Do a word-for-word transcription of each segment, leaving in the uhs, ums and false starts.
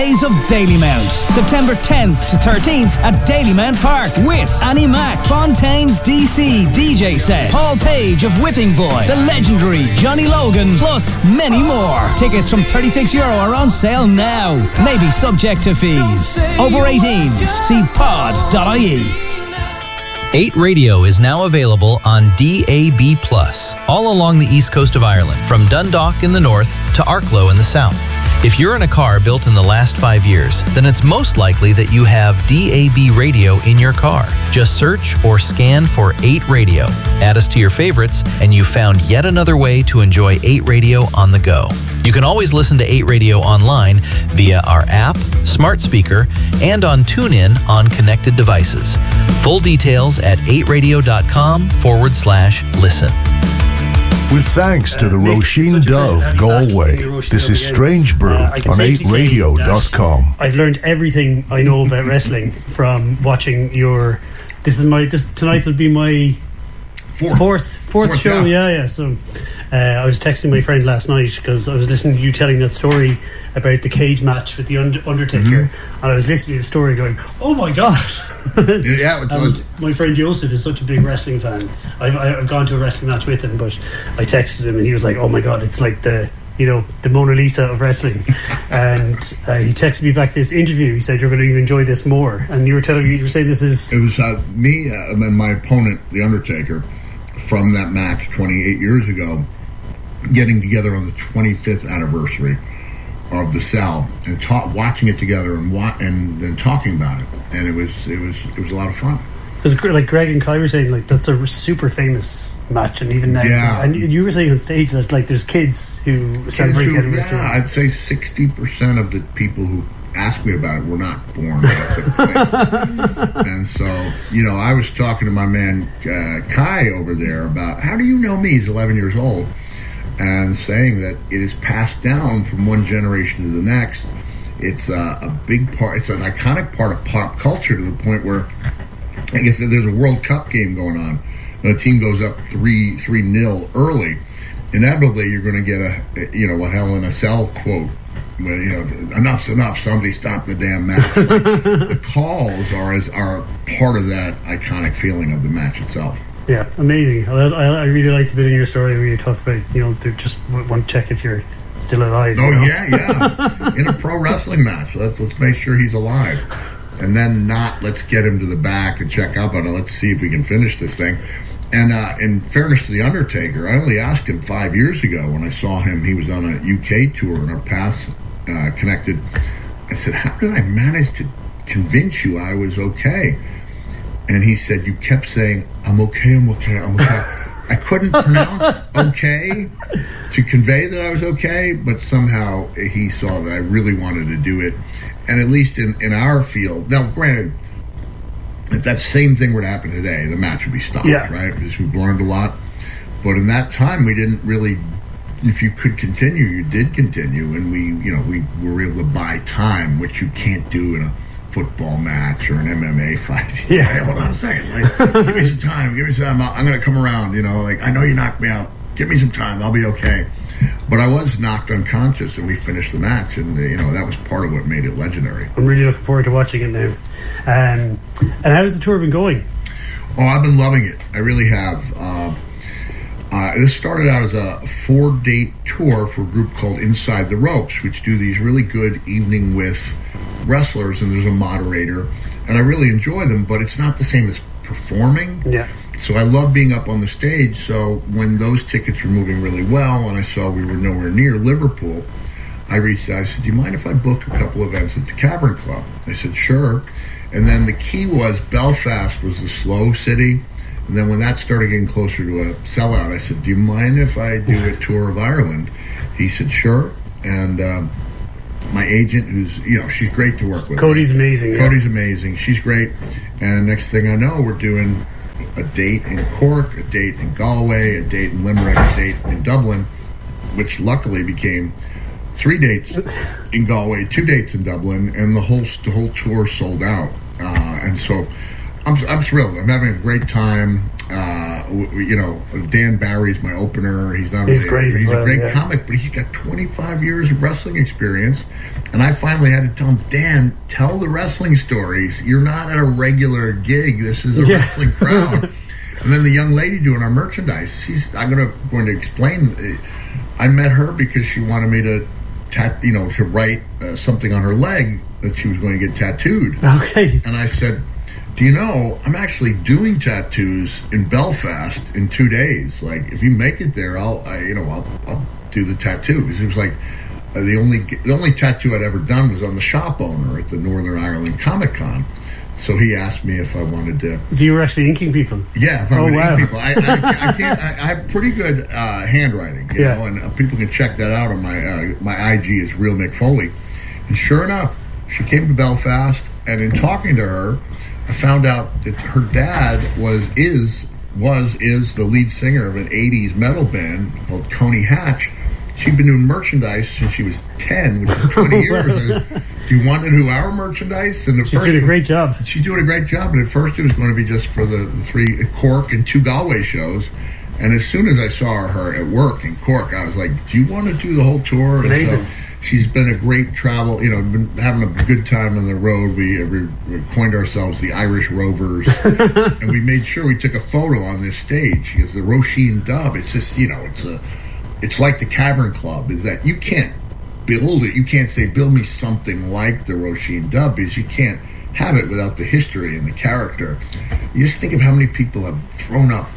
Days of Dalymount, September tenth to thirteenth at Dalymount Park with Annie Mac, Fontaine's D C D J set, Paul Page of Whipping Boy, the legendary Johnny Logan, plus many more. Tickets from thirty-six euro are on sale now. Maybe subject to fees. Over eighteens, see pod dot I E. eight Radio is now available on D A B plus, all along the east coast of Ireland, from Dundalk in the north to Arklow in the south. If you're in a car built in the last five years, then it's most likely that you have D A B radio in your car. Just search or scan for eight Radio. Add us to your favorites, and you found yet another way to enjoy eight Radio on the go. You can always listen to eight Radio online via our app, smart speaker, and on TuneIn on connected devices. Full details at eight radio.com forward slash listen. With thanks to the Roisin Dove Galway, this is Strange Brew on eight radio dot com. I've learned everything I know about wrestling from watching your... This is my... This, tonight will be my fourth, fourth, fourth, fourth show. Yeah, yeah. yeah. So uh, I was texting my friend last night because I was listening to you telling that story about the cage match with the Undertaker, mm-hmm. and I was listening to the story going, oh my god. Yeah, it was. My friend Joseph is such a big wrestling fan. I've, I've gone to a wrestling match with him, but I texted him and he was like, oh my god, it's like the, you know, the Mona Lisa of wrestling. And uh, he texted me back this interview. He said, you're going to enjoy this more. And you were telling me, you were saying this is... It was uh, me uh, and my opponent, the Undertaker, from that match twenty-eight years ago, getting together on the twenty-fifth anniversary of the Cell and talk, watching it together and wa- and then talking about it, and it was it was it was a lot of fun. Because like Greg and Kai were saying, like that's a super famous match, and even now, yeah. and you were saying on stage that like there's kids who celebrate getting yeah, yeah, I'd say sixty percent of the people who ask me about it were not born. And so, you know, I was talking to my man uh, Kai over there about how do you know me? He's eleven years old. And saying that it is passed down from one generation to the next. It's uh, a big part, it's an iconic part of pop culture to the point where I guess if there's a World Cup game going on and a team goes up three three nil early, inevitably you're going to get a, you know, a Hell in a Cell quote. Where, you know, enough's enough, somebody stop the damn match. The calls are as are part of that iconic feeling of the match itself. Yeah, amazing. I, I really liked a bit in your story where you talked about, you know, they just want to check if you're still alive. Oh, you know? yeah, yeah. In a pro wrestling match, let's let's make sure he's alive. And then not, let's get him to the back and check up on it. Let's see if we can finish this thing. And uh, in fairness to The Undertaker, I only asked him five years ago when I saw him. He was on a U K tour and our paths uh, connected. I said, how did I manage to convince you I was okay? And he said, you kept saying, I'm okay, I'm okay, I'm okay. I couldn't pronounce okay to convey that I was okay, but somehow he saw that I really wanted to do it. And at least in, in our field, now granted, if that same thing were to happen today, the match would be stopped, yeah. right? Because we've learned a lot. But in that time, we didn't really, if you could continue, you did continue. And we, you know, we were able to buy time, which you can't do in a football match or an M M A fight. Yeah. Hey, hold on a second. Like, give me some time. Give me some time. I'm going to come around. You know, like, I know you knocked me out. Give me some time. I'll be okay. But I was knocked unconscious, and we finished the match, and uh, you know that was part of what made it legendary. I'm really looking forward to watching it now. Um, and how's the tour been going? Oh, I've been loving it. I really have. Uh, uh, this started out as a four-date tour for a group called Inside the Ropes, which do these really good evening with wrestlers, and there's a moderator, and I really enjoy them, but it's not the same as performing. Yeah. So I love being up on the stage. So when those tickets were moving really well and I saw we were nowhere near Liverpool, I reached out. I said, do you mind if I book a couple events at the Cavern Club? I said, sure. And then the key was Belfast was the slow city. And then when that started getting closer to a sellout, I said, do you mind if I do a tour of Ireland? He said, sure. And um, my agent, who's, you know, she's great to work with. Cody's amazing. Cody's yeah. amazing. She's great. And next thing I know, we're doing a date in Cork, a date in Galway, a date in Limerick, a date in Dublin, which luckily became three dates in Galway, two dates in Dublin, and the whole the whole tour sold out. Uh, and so I'm I'm thrilled. I'm having a great time. Uh, w- you know, Dan Barry's my opener. He's not he's really, great. He's well, a great yeah. comic, but he's got twenty-five years of wrestling experience. And I finally had to tell him, Dan, tell the wrestling stories. You're not at a regular gig. This is a Yeah. wrestling crowd. And then the young lady doing our merchandise, she's, I'm going to, going to explain. I met her because she wanted me to, tat, you know, to write uh, something on her leg that she was going to get tattooed. Okay. And I said, do you know, I'm actually doing tattoos in Belfast in two days. Like, if you make it there, I'll, I, you know, I'll, I'll do the tattoo. Because it was like, uh, the only the only tattoo I'd ever done was on the shop owner at the Northern Ireland Comic Con. So he asked me if I wanted to. So you were actually inking people? Yeah, if I oh, would wow. ink people. I, I, I, can't, I, I have pretty good uh, handwriting, you yeah. know, and uh, people can check that out on my uh, my I G is Real Mick Foley. And sure enough, she came to Belfast, and in talking to her, I found out that her dad was is was is the lead singer of an eighties metal band called Coney Hatch. She'd been doing merchandise since she was ten, which is twenty years. Do you want to do our merchandise? And the she's first, doing a great job. She's doing a great job. And at first it was going to be just for the, the three Cork and two Galway shows. And as soon as I saw her at work in Cork, I was like, do you want to do the whole tour? And amazing. so she's been a great travel, you know, been having a good time on the road. We, we, we coined ourselves the Irish Rovers. And we made sure we took a photo on this stage because the Roisin Dub, it's just, you know, it's a... It's like the Cavern Club, is that you can't build it. You can't say, build me something like the Roisin Dub, because you can't have it without the history and the character. You just think of how many people have thrown up.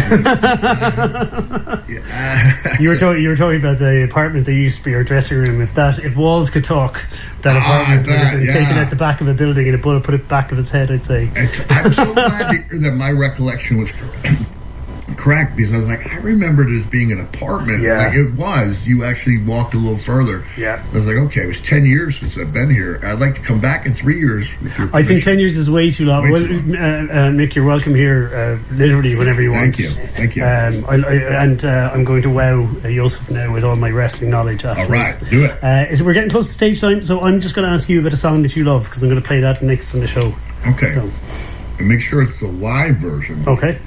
yeah. You were talking. You were talking about the apartment that used to be our dressing room. If that, if walls could talk, that Ah, apartment would have that, been yeah. taken at the back of a building and a bullet put it back of his head. I'd say. It's, I'm so glad that, that my recollection was correct. Correct, because I was like, I remembered it as being an apartment. Yeah. Like it was. You actually walked a little further. Yeah. I was like, okay, it was ten years since I've been here. I'd like to come back in three years. With your I think permission. ten years is way too long. Way Well, too long. uh, uh, Nick, you're welcome here, uh, literally whenever you want. Thank you. Thank you. Um, I, I, and uh, I'm going to wow uh, Joseph now with all my wrestling knowledge. After All right, this. do it. Uh, is, we're getting close to stage time, so I'm just going to ask you about a song that you love because I'm going to play that next on the show. Okay. So, And make sure it's the live version. okay.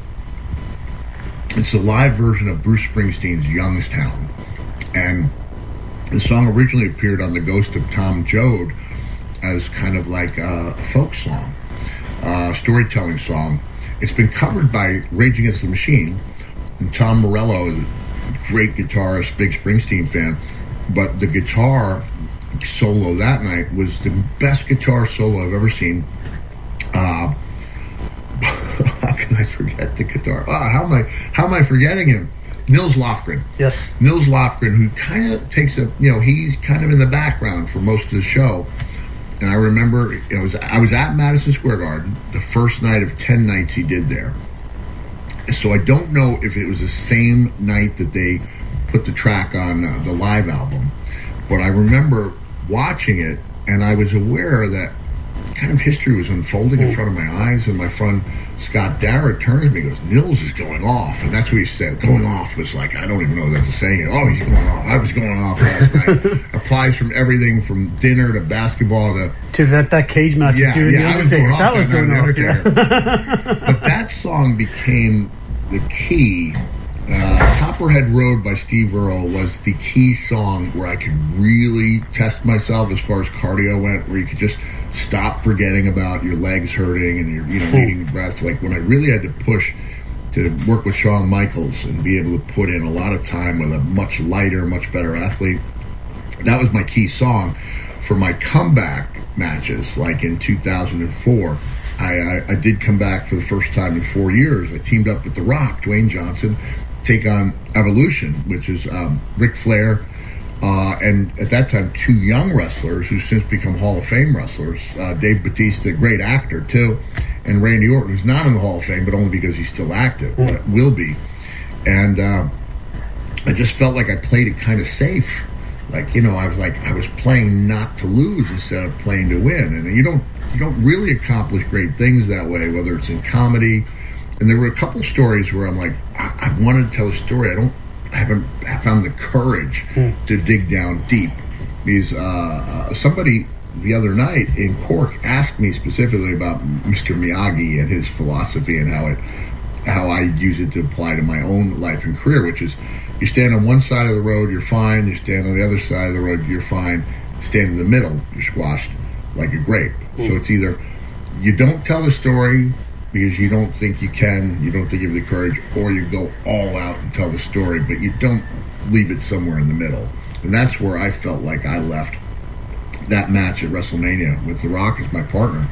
It's the live version of Bruce Springsteen's Youngstown. And the song originally appeared on The Ghost of Tom Joad as kind of like a folk song, a storytelling song. It's been covered by Rage Against the Machine, and Tom Morello is a great guitarist, big Springsteen fan, but the guitar solo that night was the best guitar solo I've ever seen. Uh, how can I forget the guitar? Ah, how am I? How am I forgetting him? Nils Lofgren. Yes. Nils Lofgren, who kind of takes a, you know, he's kind of in the background for most of the show. And I remember, it was I was at Madison Square Garden the first night of ten nights he did there. So I don't know if it was the same night that they put the track on uh, the live album, but I remember watching it, and I was aware that kind of history was unfolding in front of my eyes, and my friend Scott Darrett turns to me and goes, Nils is going off. And that's what he said. Going off was like, I don't even know that's a saying. Oh, he's going off. I was going off last night. Applies from everything from dinner to basketball to... To that, that cage match Yeah, with you and yeah, the I was Undertaker. going off That was that going night, off, Undertaker. yeah. But that song became the key. Uh, Copperhead Road by Steve Earle was the key song where I could really test myself as far as cardio went, where you could just stop forgetting about your legs hurting and your, you know, needing breath. Like when I really had to push to work with Shawn Michaels and be able to put in a lot of time with a much lighter, much better athlete. That was my key song for my comeback matches, like in two thousand four. I, I, I did come back for the first time in four years. I teamed up with The Rock, Dwayne Johnson, take on Evolution, which is um, Ric Flair, uh, and at that time, two young wrestlers who've since become Hall of Fame wrestlers. Uh, Dave Bautista, great actor, too, and Randy Orton, who's not in the Hall of Fame, but only because he's still active, mm. but will be. And uh, I just felt like I played it kind of safe. Like, you know, I was like, I was playing not to lose instead of playing to win. And you don't, you don't really accomplish great things that way, whether it's in comedy. And there were a couple stories where I'm like, I, I wanted to tell a story. I don't, I haven't I found the courage mm. to dig down deep. Because uh, uh, somebody the other night in Cork asked me specifically about Mister Miyagi and his philosophy and how it how I use it to apply to my own life and career, which is you stand on one side of the road, you're fine. You stand on the other side of the road, you're fine. Stand in the middle, you're squashed like a grape. Mm. So it's either you don't tell the story because you don't think you can, you don't think you have the courage, or you go all out and tell the story, but you don't leave it somewhere in the middle. And that's where I felt like I left that match at WrestleMania with The Rock as my partner.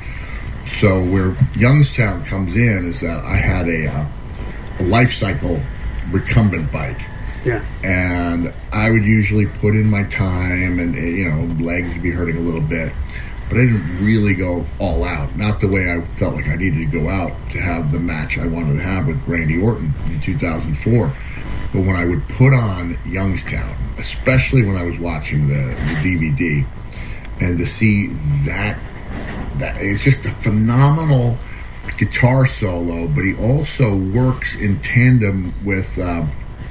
So where Youngstown comes in is that I had a, uh, a life cycle recumbent bike. Yeah. And I would usually put in my time and, you know, legs would be hurting a little bit. But I didn't really go all out. Not the way I felt like I needed to go out to have the match I wanted to have with Randy Orton in two thousand four. But when I would put on Youngstown, especially when I was watching the, the D V D, and to see that, that it's just a phenomenal guitar solo, but he also works in tandem with uh,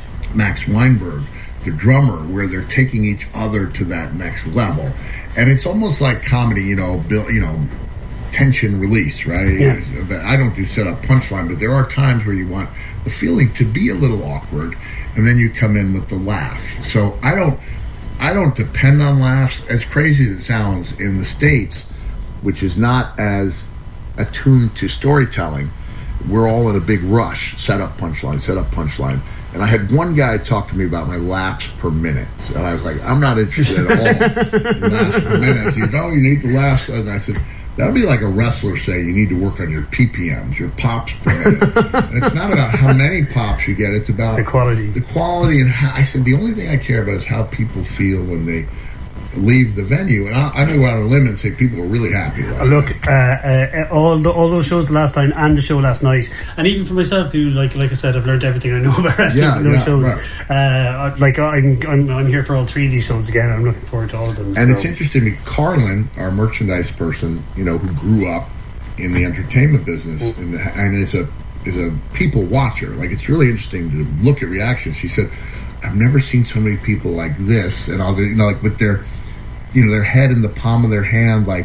Max Weinberg, the drummer, where they're taking each other to that next level. And it's almost like comedy, you know, build, you know, tension release, right? Yeah. I don't do set-up punchline, but there are times where you want the feeling to be a little awkward, and then you come in with the laugh. So I don't, I don't depend on laughs. As crazy as it sounds, in the States, which is not as attuned to storytelling, we're all in a big rush. Set up punchline, set up punchline. And I had one guy talk to me about my laps per minute. And I was like, I'm not interested at all in laps per minute. I said, no, you need the laps. And I said, that would be like a wrestler saying you need to work on your P P Ms, your pops per minute. And it's not about how many pops you get. It's about it's the quality. The quality. And how, I said, the only thing I care about is how people feel when they leave the venue. And I, I know out on a limb and say people were really happy last Look, night. Uh, uh, all the, all those shows last time and the show last night, and even for myself, who like like I said, I've learned everything I know about wrestling Yeah, from those yeah, shows. right. Uh, like I'm, I'm I'm here for all three of these shows again. I'm looking forward to all of them. And so. it's interesting to me, Carlin, our merchandise person, you know, who grew up in the entertainment business Mm. in the, and is a is a people watcher. Like, it's really interesting to look at reactions. She said, I've never seen so many people like this, and all the, you know, like with their, you know, their head in the palm of their hand, like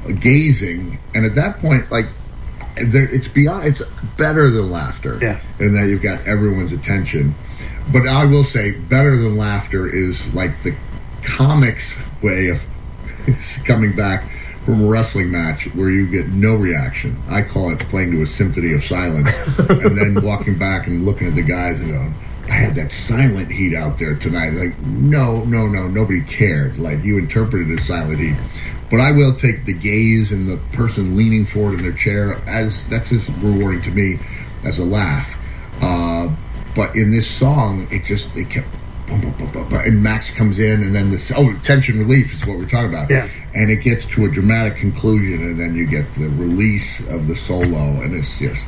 gazing. And at that point, like, it's beyond, it's better than laughter. Yeah. And that you've got everyone's attention. But I will say, better than laughter is like the comics way of coming back from a wrestling match where you get no reaction. I call it playing to a symphony of silence. And then walking back and looking at the guys and going, I had that silent heat out there tonight. Like, no, no, no, nobody cared. Like, you interpreted it as silent heat. But I will take the gaze and the person leaning forward in their chair as, that's as rewarding to me as a laugh. Uh, but in this song, it just, it kept, boom, boom, boom, boom, boom, and Max comes in, and then this, oh, tension relief is what we're talking about. Yeah. And it gets to a dramatic conclusion, and then you get the release of the solo, and it's just,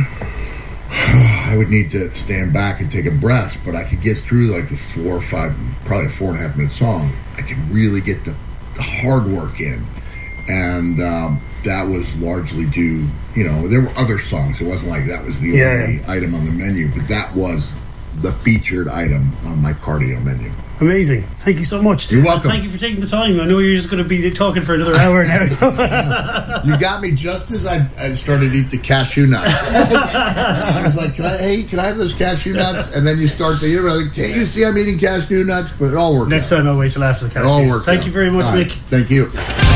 I would need to stand back and take a breath, but I could get through like the four or five, probably a four and a half minute song. I could really get the, the hard work in. And um, that was largely due, you know, there were other songs. It wasn't like that was the yeah, only yeah. item on the menu, but that was the featured item on my cardio menu. Amazing. Thank you so much. You're welcome. Thank you for taking the time. I know you're just going to be talking for another hour now. So. You got me just as I, I started to eat the cashew nuts. I was like, can I, hey, can I have those cashew nuts? And then you start to, you're like, can't you see I'm eating cashew nuts? But it all worked Next out. time I'll wait till after the It all cashews. worked Thank out. you very much, All right. Mick. Thank you.